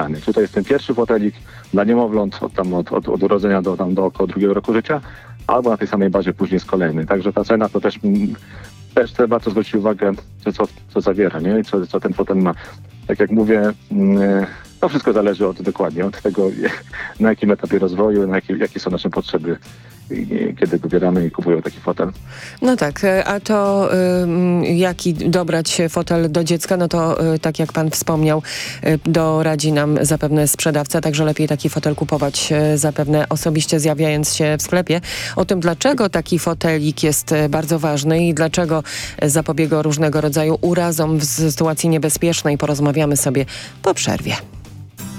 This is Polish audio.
dobierany. Tutaj jest ten pierwszy fotelik dla niemowląt od urodzenia do około 2 roku życia, albo na tej samej bazie później jest kolejny. Także ta cena to też warto zwrócić uwagę, co zawiera, nie? I co ten fotel ma. Tak jak mówię, to wszystko zależy dokładnie od tego, na jakim etapie rozwoju, jakie są nasze potrzeby, kiedy wybieramy i kupujemy taki fotel. No tak, a to jaki dobrać fotel do dziecka, no to tak jak pan wspomniał, doradzi nam zapewne sprzedawca, także lepiej taki fotel kupować zapewne osobiście zjawiając się w sklepie. O tym, dlaczego taki fotelik jest bardzo ważny i dlaczego zapobiega różnego rodzaju urazom w sytuacji niebezpiecznej, porozmawiamy sobie po przerwie.